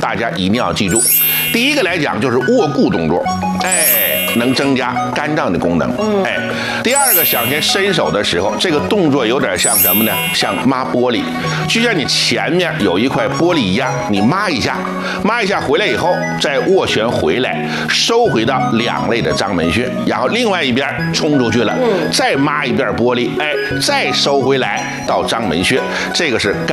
大家一定要记住。第一个来讲就是握固动作，能增加肝脏的功能，第二个想先伸手的时候，这个动作有点像什么呢？像抹玻璃，就像你前面有一块玻璃一样，你抹一下回来以后，再斡旋回来，收回到两肋的章门穴，然后另外一边冲出去了，再抹一遍玻璃，再收回来到章门穴，这个是